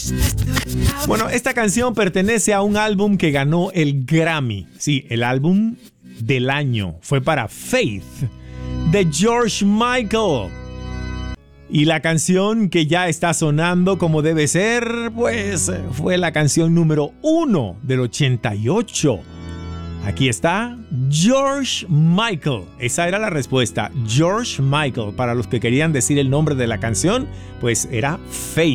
Bueno, esta canción pertenece a un álbum que ganó el Grammy. Sí, el álbum del año. Fue para Faith, de George Michael. Y la canción que ya está sonando como debe ser, pues fue la canción número 1 del 88. Aquí está George Michael. Esa era la respuesta. George Michael. Para los que querían decir el nombre de la canción, pues era Faith.